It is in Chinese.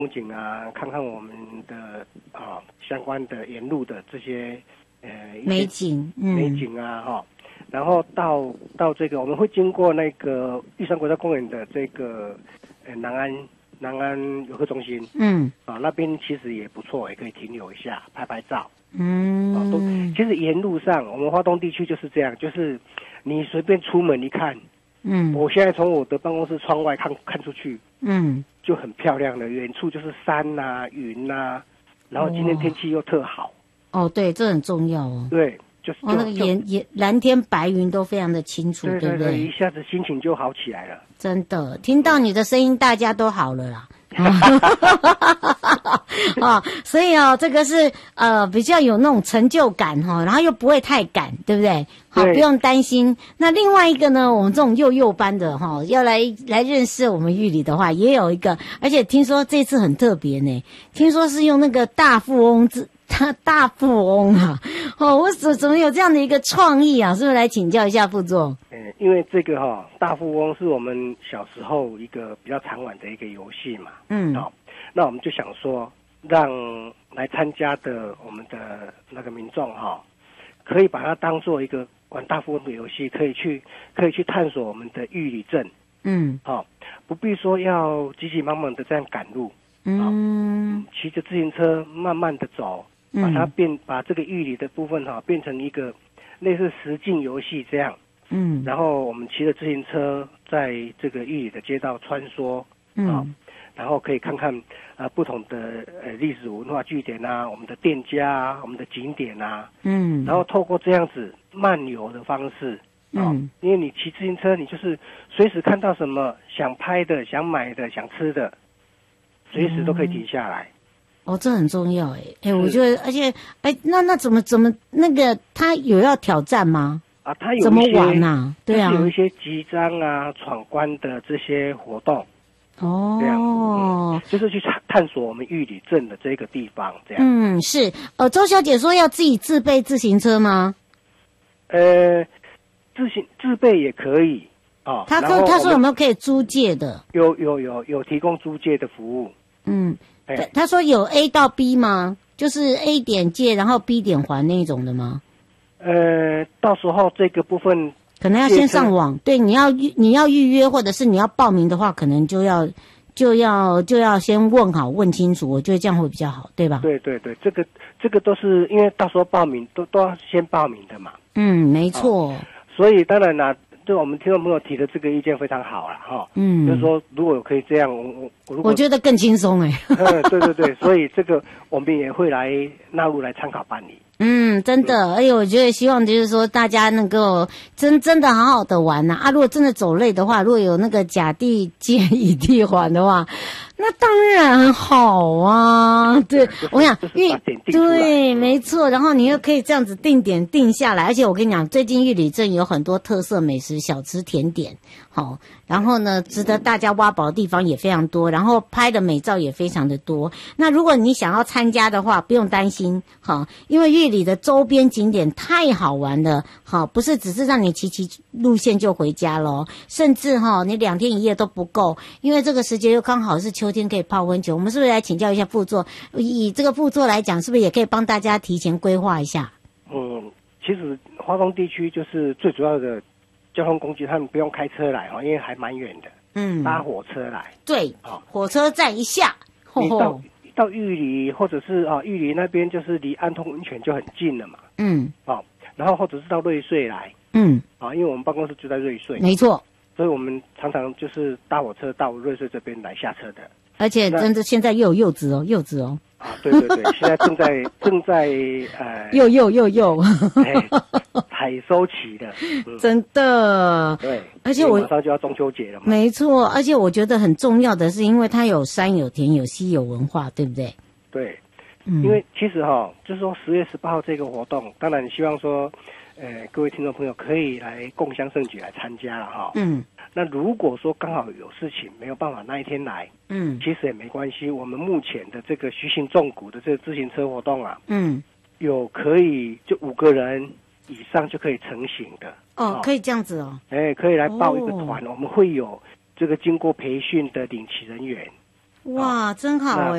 风景啊，看看我们的相关的沿路的这些美景， 美景啊哈。然后到这个我们会经过那个玉山国家公园的这个南安游客中心，那边其实也不错，也可以停留一下拍拍照。其实沿路上我们花东地区就是这样，就是你随便出门一看，我现在从我的办公室窗外看出去，就很漂亮的，远处就是山啊云啊，然后今天天气又特好。 哦，对，这很重要哦。 对。就是那个蓝天白云都非常的清楚，对不对？ 一下子心情就好起来了。 真的，听到你的声音，大家都好了啦。所以这个是比较有那种成就感然后又不会太赶，对不对？好，不用担心。那另外一个呢，我们这种幼班的要来认识我们玉里的话，也有一个，而且听说这次很特别呢，听说是用那个大富翁我怎么有这样的一个创意啊？是不是来请教一下副座？ 因为这个大富翁是我们小时候一个比较常玩的一个游戏嘛。那我们就想说，让来参加的我们的那个民众可以把它当做一个玩大富翁的游戏，可以去探索我们的玉里镇。不必说要急急忙忙的这样赶路。骑着自行车慢慢的走。把这个玉里的部分变成一个类似实境游戏这样，然后我们骑着自行车在这个玉里的街道穿梭，然后可以看看不同的历史文化据点啊，我们的店家啊，我们的景点啊，然后透过这样子漫游的方式，因为你骑自行车，你就是随时看到什么想拍的、想买的、想吃的，随时都可以停下来。 这很重要我觉得，而且那怎么那个他有要挑战吗？ 他有怎么玩啊？对啊， 有一些集章啊、闯关的这些活动。这样就是去探索我们玉里镇的这个地方，这样。 是。周小姐说要自己自备自行车吗？ 自备也可以他说有没有可以租借的？ 有提供租借的服务。 他说有 A 到 B 吗？就是 A 点借，然后 B 点还那种的吗？ 到时候这个部分可能要先上网。对，你要预约，或者是你要报名的话，可能就要先问清楚。我觉得这样会比较好，对吧？ 对，这个都是因为到时候报名都要先报名的嘛。 没错。 所以当然啦。对我们听众朋友提的这个意见非常好了就是说如果可以这样， 我觉得更轻松对，所以这个我们也会来纳入来参考办理。 真的，而且我觉得希望就是说大家能够真的好好的玩如果真的走累的话，如果有那个甲地借乙地还的话，那当然好啊。对，我想对，没错。然后你又可以这样子定点定下来，而且我跟你讲，最近玉里镇有很多特色美食、小吃、甜点，然后呢，值得大家挖宝的地方也非常多，然后拍的美照也非常的多。那如果你想要参加的话，不用担心，因为玉里的周边景点太好玩了，不是只是让你骑路线就回家咯，甚至你2天1夜都不够，因为这个时节又刚好是秋天，可以泡温泉。我们是不是来请教一下副座？以这个副座来讲，是不是也可以帮大家提前规划一下？ 其实花东地区就是最主要的交通工具，他们不用开车来因为还蛮远的，搭火车来。 对，火车站一下， 你到玉里或者是玉里那边就是离安通温泉就很近了嘛。然后或者是到瑞穗来。因为我们办公室就在瑞穗。 没错。 所以我们常常就是搭火车到瑞穗这边来下车的。 而且真的现在又有柚子哦。 对，现在正在又采收期的。 真的。 对， 而且马上就要中秋节了嘛。 没错，而且我觉得很重要的是，因为它有山有田有溪有文化，对不对？ 对。因为其实就是说10月18号这个活动，当然希望说各位听众朋友可以来共襄盛举来参加了那如果说刚好有事情没有办法那一天来，其实也没关系。我们目前的这个徐行纵谷的这个自行车活动有可以就5个人以上就可以成型的。 可以这样子哦。 可以来报一个团，我们会有这个经过培训的领骑人员。 哇，真好哎。